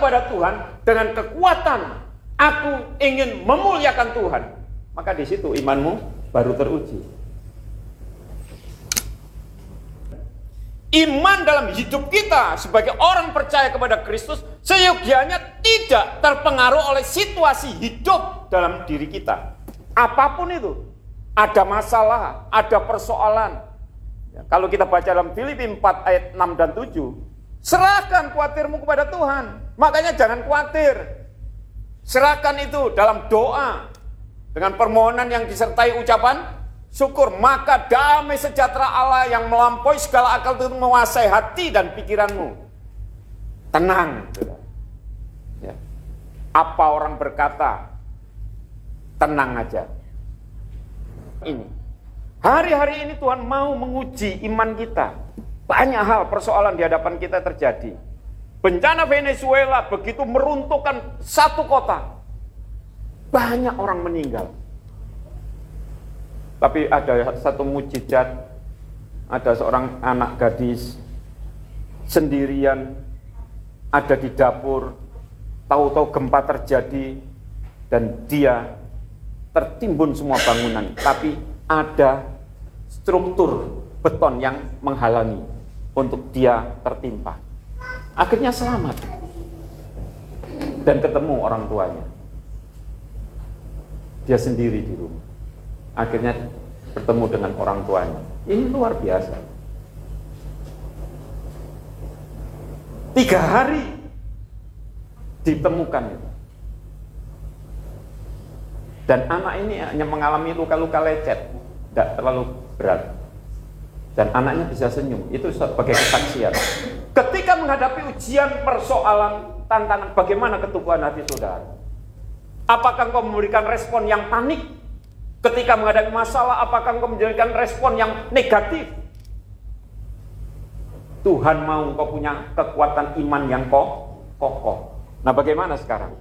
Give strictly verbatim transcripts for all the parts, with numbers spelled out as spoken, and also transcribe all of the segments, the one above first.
kepada Tuhan dengan kekuatan aku ingin memuliakan Tuhan, maka di situ imanmu baru teruji. Iman dalam hidup kita sebagai orang percaya kepada Kristus seyogianya tidak terpengaruh oleh situasi hidup dalam diri kita. Apapun itu, ada masalah, ada persoalan. Ya, kalau kita baca dalam Filipi empat ayat enam dan tujuh, serahkan khawatirmu kepada Tuhan. Makanya jangan khawatir. Serahkan itu dalam doa dengan permohonan yang disertai ucapan syukur. Maka damai sejahtera Allah yang melampaui segala akal itu menguasai hati dan pikiranmu. Tenang. Ya. Apa orang berkata, tenang aja. Ini hari-hari ini Tuhan mau menguji iman kita. Banyak hal persoalan di hadapan kita terjadi. Bencana Venezuela begitu meruntuhkan satu kota. Banyak orang meninggal. Tapi ada satu mukjizat. Ada seorang anak gadis sendirian ada di dapur. Tahu-tahu gempa terjadi dan dia tertimbun semua bangunan. Tapi ada struktur beton yang menghalangi untuk dia tertimpa. Akhirnya selamat dan ketemu orang tuanya. Dia sendiri di rumah. Akhirnya bertemu dengan orang tuanya. Ini luar biasa. Tiga hari ditemukan itu. Dan anak ini hanya mengalami luka-luka lecet, tidak terlalu berat. Dan anaknya bisa senyum, itu sebagai kesaksian. Ketika menghadapi ujian, persoalan, tantangan, bagaimana keteguhan hati saudara? Apakah engkau memberikan respon yang panik? Ketika menghadapi masalah, apakah engkau memberikan respon yang negatif? Tuhan mau engkau punya kekuatan iman yang kokoh. Nah, bagaimana sekarang?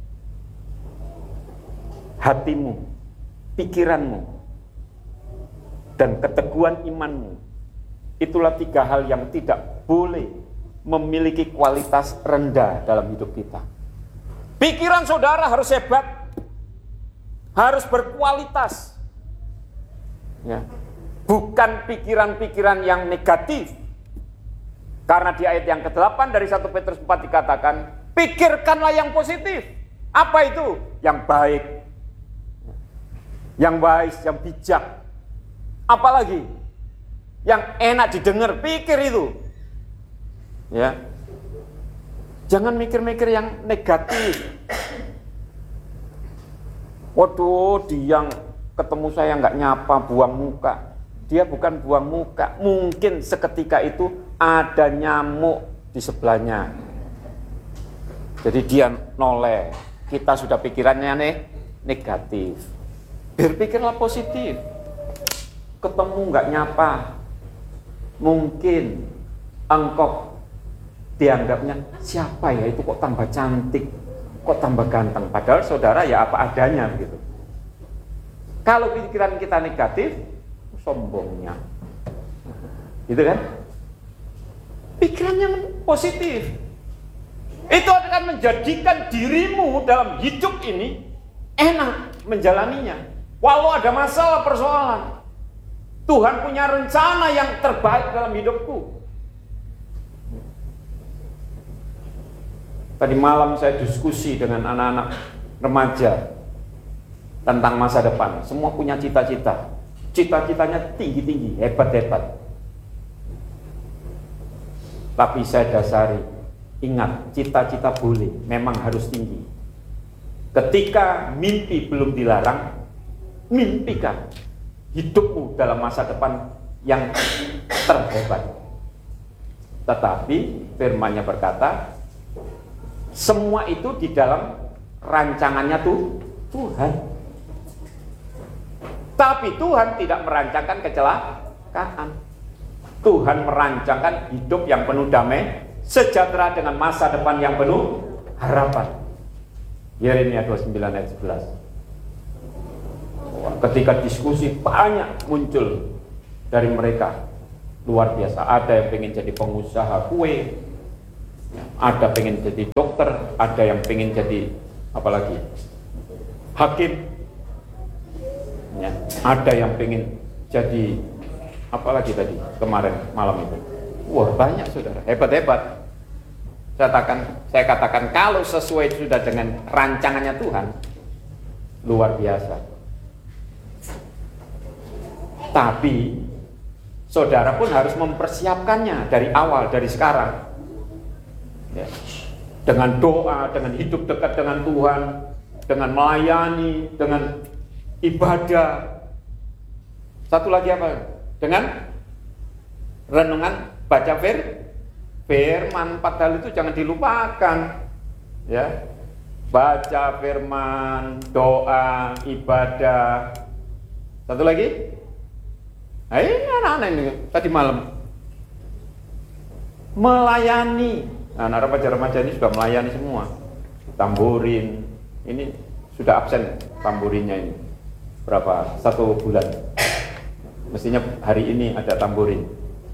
Hatimu, pikiranmu, dan keteguhan imanmu, itulah tiga hal yang tidak boleh memiliki kualitas rendah dalam hidup kita. Pikiran saudara harus hebat, harus berkualitas, ya. Bukan pikiran-pikiran yang negatif. Karena di ayat yang kedelapan dari satu Petrus empat dikatakan, pikirkanlah yang positif. Apa itu? Yang baik, yang wise, yang bijak. Apalagi yang enak didengar, pikir itu. Ya. Jangan mikir-mikir yang negatif. Waduh, dia yang ketemu saya nggak nyapa, buang muka. Dia bukan buang muka, mungkin seketika itu ada nyamuk di sebelahnya. Jadi dia noleh. Kita sudah pikirannya nih negatif. Berpikirlah positif. Ketemu nggak nyapa, mungkin engkau dianggapnya siapa ya itu, kok tambah cantik, kok tambah ganteng. Padahal saudara ya apa adanya begitu. Kalau pikiran kita negatif, sombongnya, gitu kan? Pikiran yang positif itu akan menjadikan dirimu dalam hidup ini enak menjalaninya. Walau ada masalah persoalan, Tuhan punya rencana yang terbaik dalam hidupku. Tadi malam saya diskusi dengan anak-anak remaja tentang masa depan. Semua punya cita-cita. Cita-citanya tinggi-tinggi, hebat-hebat. Tapi saya dasari, ingat, cita-cita boleh, memang harus tinggi. Ketika mimpi belum dilarang, mimpikan hidupmu dalam masa depan yang terhebat. Tetapi firman-Nya berkata, semua itu di dalam rancangannya tuh Tuhan. Tapi Tuhan tidak merancangkan kecelakaan. Tuhan merancangkan hidup yang penuh damai, sejahtera dengan masa depan yang penuh harapan. Yeremia dua puluh sembilan ayat sebelas. Ketika diskusi banyak muncul dari mereka, luar biasa. Ada yang pengen jadi pengusaha kue, Ada pengen jadi dokter, ada yang pengen jadi apalagi hakim, ya. Ada yang pengen jadi apalagi tadi kemarin malam itu. Wah, banyak saudara, hebat-hebat. Saya katakan, saya katakan kalau sesuai sudah dengan rancangannya Tuhan, luar biasa. Tapi saudara pun harus mempersiapkannya dari awal, dari sekarang, ya. Dengan doa, dengan hidup dekat dengan Tuhan, dengan melayani, dengan ibadah. Satu lagi apa? Dengan renungan, baca fir, firman. Empat hal itu jangan dilupakan, ya. Baca firman, doa, ibadah. Satu lagi? Nah, ini anak-anak ini tadi malam melayani. Nah, anak remaja-remaja ini sudah melayani semua. Tamburin, ini sudah absen tamburinnya ini. Berapa? Satu bulan. Mestinya hari ini ada tamburin.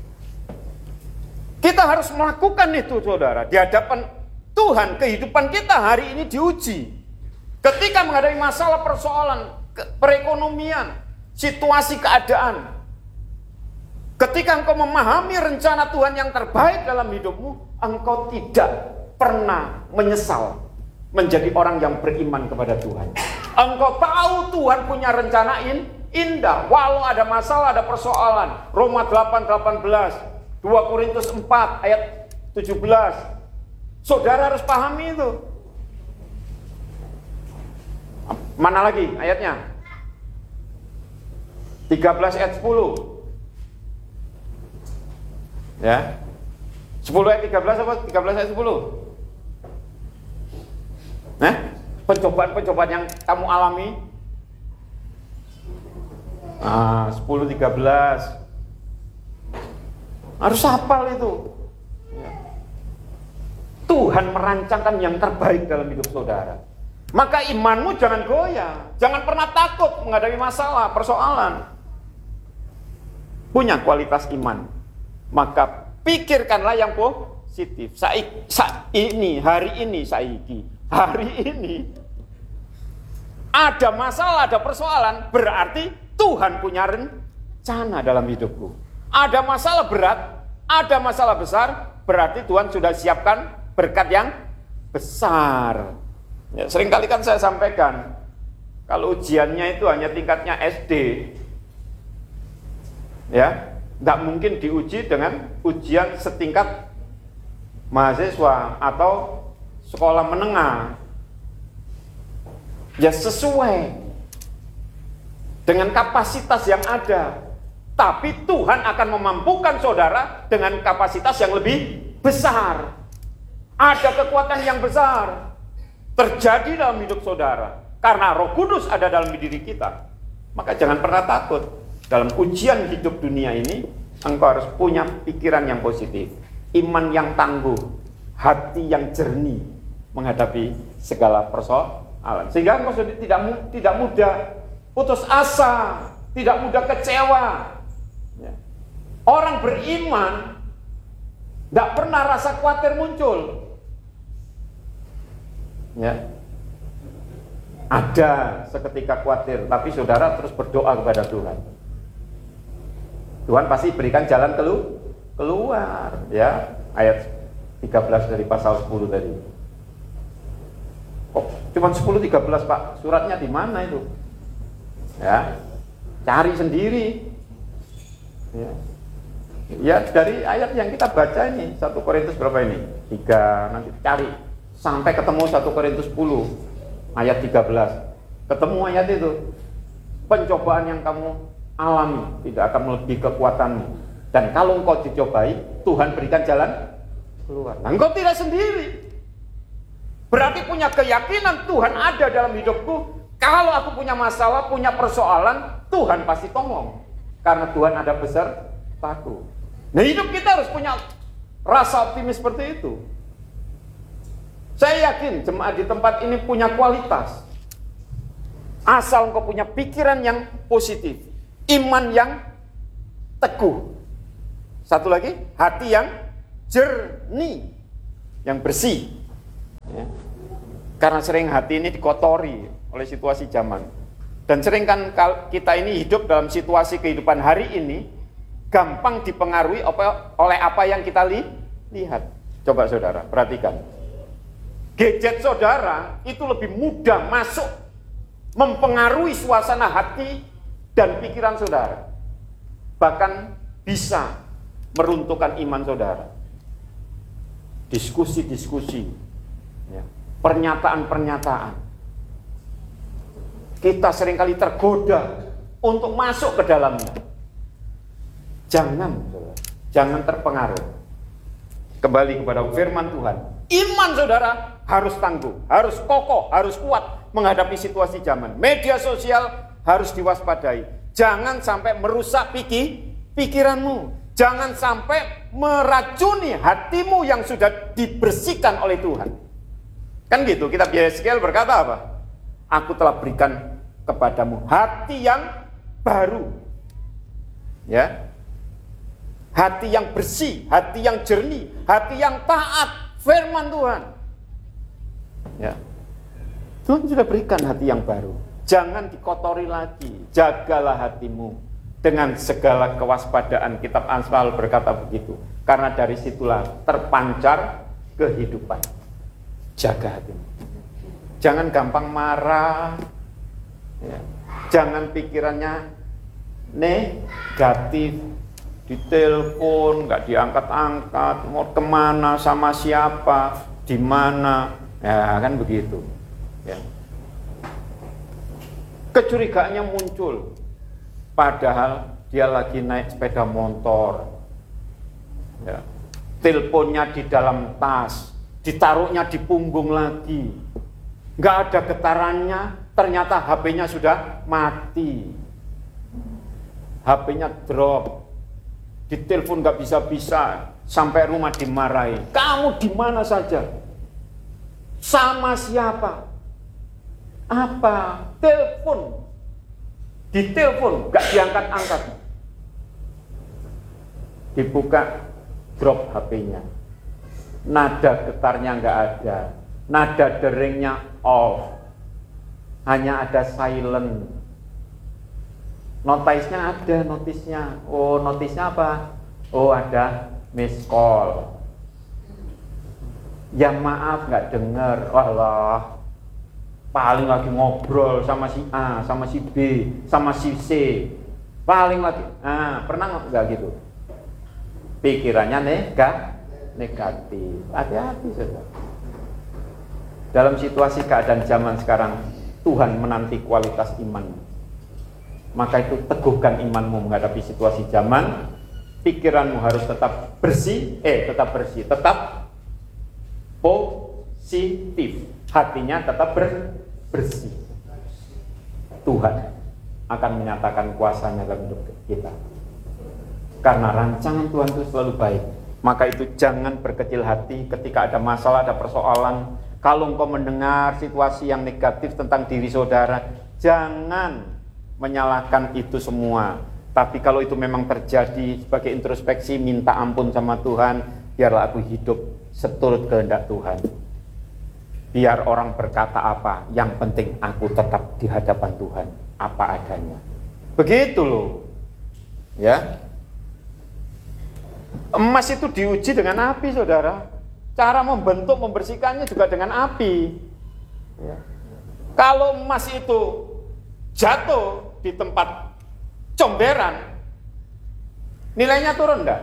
Kita harus melakukan itu, saudara. Di hadapan Tuhan, kehidupan kita hari ini diuji. Ketika menghadapi masalah persoalan perekonomian, situasi keadaan, ketika engkau memahami rencana Tuhan yang terbaik dalam hidupmu, engkau tidak pernah menyesal menjadi orang yang beriman kepada Tuhan. Engkau tahu Tuhan punya rencana in, indah, walau ada masalah, ada persoalan. Roma delapan delapan belas, dua Korintus empat ayat tujuh belas. Saudara harus pahami itu. Mana lagi ayatnya? tiga belas ayat sepuluh. Ya, sepuluh ayat tiga belas apa tiga belas ayat sepuluh? Nah, pencobaan-pencobaan yang kamu alami. Ah, sepuluh tiga belas. Harus hafal itu. Ya. Tuhan merancangkan yang terbaik dalam hidup saudara. Maka imanmu jangan goyah, jangan pernah takut menghadapi masalah, persoalan. Punya kualitas iman. Maka pikirkanlah yang positif. Saik, sa, ini, hari ini, saiki, hari ini ada masalah, ada persoalan, berarti Tuhan punya rencana dalam hidupku. Ada masalah berat, ada masalah besar, berarti Tuhan sudah siapkan berkat yang besar. Ya, seringkali kan saya sampaikan, kalau ujiannya itu hanya tingkatnya S D, ya, nggak mungkin diuji dengan ujian setingkat mahasiswa atau sekolah menengah. Ya sesuai dengan kapasitas yang ada. Tapi Tuhan akan memampukan saudara dengan kapasitas yang lebih besar. Ada kekuatan yang besar terjadi dalam hidup saudara. Karena Roh Kudus ada dalam diri kita. Maka jangan pernah takut. Dalam ujian hidup dunia ini, engkau harus punya pikiran yang positif, iman yang tangguh, hati yang jernih menghadapi segala persoalan. Sehingga engkau tidak tidak mudah putus asa, tidak mudah kecewa. Ya. Orang beriman tidak pernah rasa khawatir muncul. Ya. Ada seketika khawatir, tapi saudara terus berdoa kepada Tuhan. Tuhan pasti berikan jalan kelu, keluar, ya. Ayat tiga belas dari pasal sepuluh tadi. Kok cuma sepuluh tiga belas, Pak? Suratnya di mana itu? Ya. Cari sendiri. Ya. Ya, dari ayat yang kita baca ini, satu Korintus berapa ini? tiga, nanti cari sampai ketemu satu Korintus sepuluh ayat tiga belas. Ketemu ayat itu. Pencobaan yang kamu alami tidak akan melebihi kekuatanmu. Dan kalau engkau dicobai, Tuhan berikan jalan keluar. Nah, engkau tidak sendiri. Berarti punya keyakinan Tuhan ada dalam hidupku. Kalau aku punya masalah, punya persoalan, Tuhan pasti tolong. Karena Tuhan ada besertaku. Nah, hidup kita harus punya rasa optimis seperti itu. Saya yakin jemaat di tempat ini punya kualitas. Asal engkau punya pikiran yang positif, iman yang teguh. Satu lagi, hati yang jernih. yang bersih. Ya. Karena sering hati ini dikotori oleh situasi zaman. Dan sering kan kita ini hidup dalam situasi kehidupan hari ini, gampang dipengaruhi oleh apa yang kita li lihat. Coba saudara, perhatikan. Gadget saudara itu lebih mudah masuk, mempengaruhi suasana hati dan pikiran saudara. Bahkan bisa meruntuhkan iman saudara. Diskusi-diskusi, ya, pernyataan-pernyataan. Kita seringkali tergoda untuk masuk ke dalamnya. Jangan, saudara, jangan terpengaruh. Kembali kepada firman Tuhan. Iman saudara harus tangguh, harus kokoh, harus kuat menghadapi situasi zaman. Media sosial harus diwaspadai. Jangan sampai merusak pikir, pikiranmu. Jangan sampai meracuni hatimu yang sudah dibersihkan oleh Tuhan. Kan gitu, kitab Yeskiel berkata apa? Aku telah berikan kepadamu hati yang baru. Ya. Hati yang bersih, hati yang jernih, hati yang taat firman Tuhan. Ya. Tuhan sudah berikan hati yang baru. Jangan dikotori lagi. Jagalah hatimu dengan segala kewaspadaan. Kitab Amsal berkata begitu. Karena dari situlah terpancar kehidupan. Jaga hatimu. Jangan gampang marah. Ya. Jangan pikirannya negatif. Ditelepon, nggak diangkat-angkat, mau kemana, sama siapa, di mana, ya kan begitu. Ya. Kecurigaannya muncul, padahal dia lagi naik sepeda motor. Ya. Teleponnya di dalam tas, ditaruhnya di punggung lagi, nggak ada getarannya, ternyata H P-nya sudah mati, H P-nya drop. Ditelepon nggak bisa-bisa, sampai rumah dimarahi. Kamu di mana saja? Sama siapa? Apa? Telepon. Ditelepon, nggak diangkat-angkat. Dibuka, drop H P-nya. Nada getarnya nggak ada. Nada deringnya off. Hanya ada silent. Notisnya ada, notisnya. Oh, notisnya apa? Oh, ada miss call. Ya maaf, nggak dengar. Walah, paling lagi ngobrol sama si A, sama si B, sama si C. Paling lagi. Ah, pernah nggak gitu? Pikirannya nega, negatif. Hati-hati, saudara. Dalam situasi keadaan zaman sekarang, Tuhan menanti kualitas iman. Maka itu teguhkan imanmu menghadapi situasi zaman. Pikiranmu harus tetap bersih, eh tetap bersih, tetap positif. Hatinya tetap ber, bersih. Tuhan akan menyatakan kuasanya dalam hidup kita. Karena rancangan Tuhan itu selalu baik. Maka itu jangan berkecil hati ketika ada masalah, ada persoalan. Kalau engkau mendengar situasi yang negatif tentang diri saudara, jangan menyalahkan itu semua. Tapi kalau itu memang terjadi, sebagai introspeksi, minta ampun sama Tuhan. Biarlah aku hidup seturut kehendak Tuhan. Biar orang berkata apa, yang penting aku tetap di hadapan Tuhan apa adanya. Begitu loh. Ya. Emas itu diuji dengan api, saudara. Cara membentuk, membersihkannya juga dengan api. Ya. Kalau emas itu jatuh di tempat comberan, nilainya turun enggak?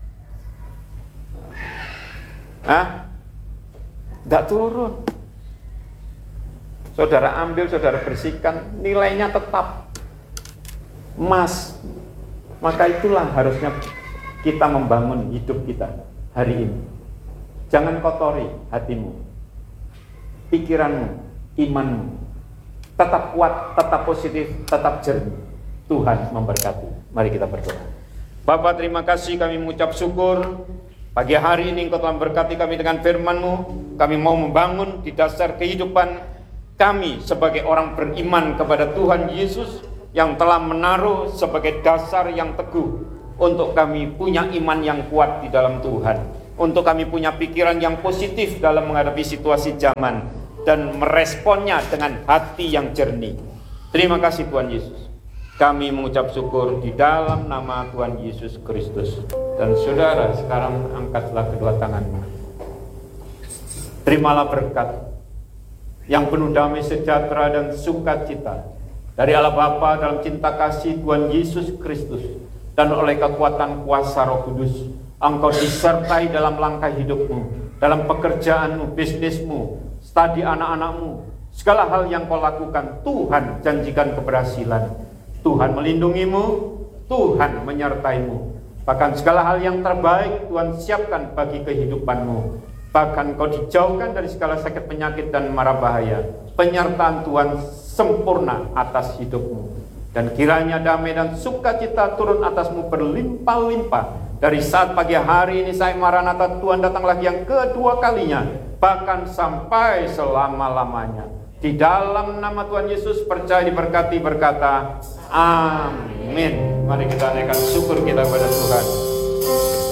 Hah? Enggak turun. Saudara ambil, saudara bersihkan, nilainya tetap emas. Maka itulah harusnya kita membangun hidup kita hari ini. Jangan kotori hatimu, pikiranmu, imanmu. Tetap kuat, tetap positif, tetap jernih. Tuhan memberkati. Mari kita berdoa. Bapa, terima kasih, kami mengucap syukur. Pagi hari ini Engkau telah memberkati kami dengan firman-Mu. Kami mau membangun di dasar kehidupan kami sebagai orang beriman kepada Tuhan Yesus yang telah menaruh sebagai dasar yang teguh untuk kami punya iman yang kuat di dalam Tuhan. untuk kami punya pikiran yang positif dalam menghadapi situasi zaman dan meresponnya dengan hati yang jernih. Terima kasih Tuhan Yesus. Kami mengucap syukur di dalam nama Tuhan Yesus Kristus. Dan saudara, sekarang angkatlah kedua tanganmu. Terimalah berkat yang penuh damai sejahtera dan sukacita dari Allah Bapa dalam cinta kasih Tuhan Yesus Kristus, dan oleh kekuatan kuasa Roh Kudus, engkau disertai dalam langkah hidupmu, dalam pekerjaanmu, bisnismu, studi anak-anakmu, segala hal yang kau lakukan. Tuhan janjikan keberhasilan. Tuhan melindungimu, Tuhan menyertaimu. Bahkan segala hal yang terbaik Tuhan siapkan bagi kehidupanmu. Bahkan kau dijauhkan dari segala sakit penyakit dan mara bahaya. Penyertaan Tuhan sempurna atas hidupmu. Dan kiranya damai dan sukacita turun atasmu berlimpah-limpah. Dari saat pagi hari ini saya Maranatha, Tuhan datang lagi yang kedua kalinya, bahkan sampai selama-lamanya. Di dalam nama Tuhan Yesus percaya diberkati, berkata amin. Mari kita naikkan syukur kita kepada Tuhan.